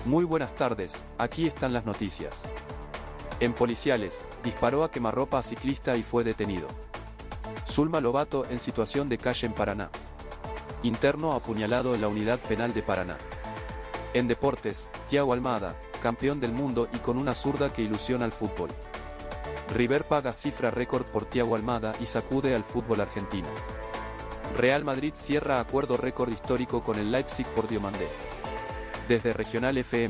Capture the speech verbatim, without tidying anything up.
Muy buenas tardes, aquí están las noticias. En Policiales, disparó a quemarropa a ciclista y fue detenido. Zulma Lobato en situación de calle en Paraná. Interno apuñalado en la unidad penal de Paraná. En deportes, Thiago Almada, campeón del mundo y con una zurda que ilusiona al fútbol. River paga cifra récord por Thiago Almada y sacude al fútbol argentino. Real Madrid cierra acuerdo récord histórico con el Leipzig por Diomandé. Desde Regional F M.